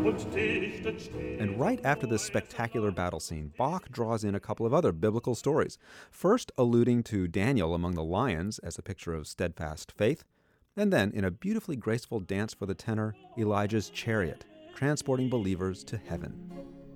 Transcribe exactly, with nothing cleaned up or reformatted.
And right after this spectacular battle scene, Bach draws in a couple of other biblical stories. First, alluding to Daniel among the lions as a picture of steadfast faith, and then, in a beautifully graceful dance for the tenor, Elijah's chariot, transporting believers to heaven.